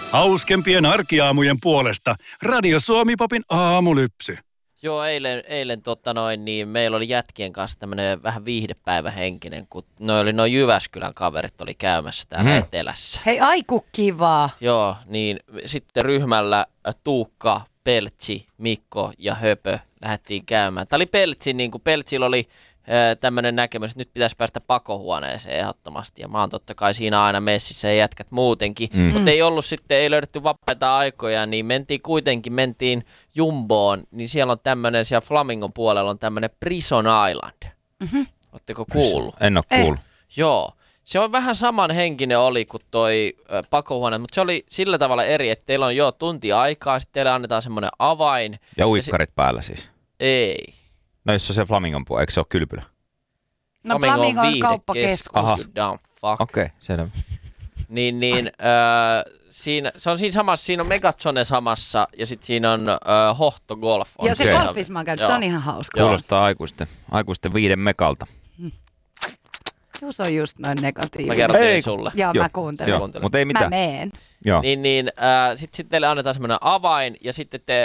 Hauskempien arkiaamujen puolesta Radio Suomi-popin aamulypsy. Joo, eilen niin meillä oli jätkien kanssa tämmöinen vähän viihdepäivähenkinen, kun noin Jyväskylän kaverit oli käymässä täällä etelässä. Hei, aiku kivaa. Joo, niin sitten ryhmällä Tuukka, Peltsi, Mikko ja Höpö lähdettiin käymään. Tämä oli Peltsin, niin kuin Peltsillä oli tämmöinen näkemys, että nyt pitäisi päästä pakohuoneeseen ehdottomasti. Ja mä oon totta kai siinä aina messissä ja jätkät muutenkin. Mutta ei löydetty vapaita aikoja, niin mentiin Jumboon. Niin siellä on tämmöinen, siellä Flamingon puolella on tämmöinen Prison Island. Ootteko kuullut? En ole kuullut. Joo. Se on vähän samanhenkinen oli kuin toi pakohuone, mutta se oli sillä tavalla eri, että teillä on tunti aikaa, sitten teille annetaan semmoinen avain. Ja uikkarit päällä siis? Ei. No jos on se Flamingon puolella, eikö se ole kylpylä? No Flamingo on kauppakeskus. Okei, selvä. Se on siinä samassa, siinä on Megazone samassa ja sitten siinä on Hohto Golf. Ja se golfissa mä oon käynyt, se on ihan hauska. Kuulostaa aikuisten 5 mekalta. Juus on just noin negatiivinen. Mä kerron sulle. Joo, mä kuuntelen. Mutta ei mitään. Mä meen. Sitten teille annetaan semmoinen avain ja sitten te